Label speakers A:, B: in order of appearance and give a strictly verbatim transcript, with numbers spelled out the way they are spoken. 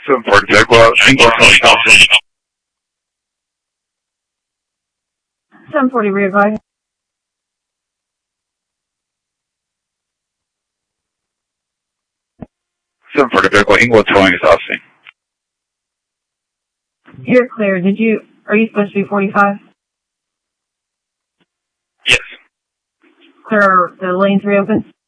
A: seven forty Vehicle, English twenty thousand.
B: seven forty rear guard.
A: seven forty Vehicle, English twenty thousand.
B: You're clear. Did you, are you supposed to be forty-five?
A: Yes.
B: Clear the lanes reopened?